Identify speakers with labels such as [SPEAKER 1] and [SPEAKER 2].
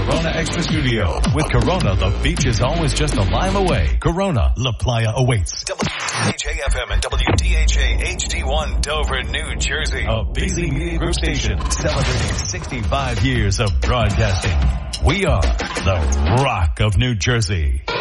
[SPEAKER 1] Corona Extra Studio. With Corona, the beach is always just a mile away. Corona, La Playa awaits.
[SPEAKER 2] WDHA-FM and WDHA-HD1 Dover, New Jersey.
[SPEAKER 1] A busy media group station celebrating 65 years of broadcasting. We are the Rock of New Jersey.